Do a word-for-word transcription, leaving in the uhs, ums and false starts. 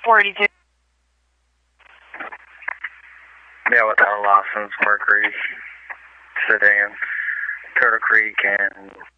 four eighty-two. Yeah, without a license, Mercury, Sedan, Turtle Creek, and